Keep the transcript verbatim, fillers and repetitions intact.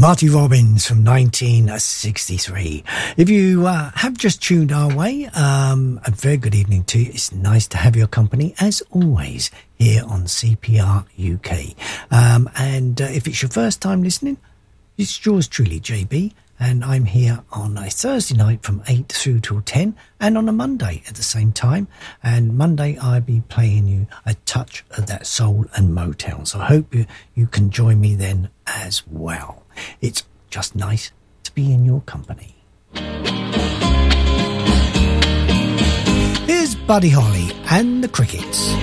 Marty Robbins from nineteen sixty-three. If you uh, have just tuned our way, um, a very good evening to you. It's nice to have your company, as always, here on C P R U K. Um, and uh, if it's your first time listening, it's yours truly, J B, and I'm here on a Thursday night from eight through till ten, and on a Monday at the same time. And Monday I'll be playing you a touch of that soul and Motown, so I hope you, you can join me then as well. It's just nice to be in your company. Here's Buddy Holly and the Crickets.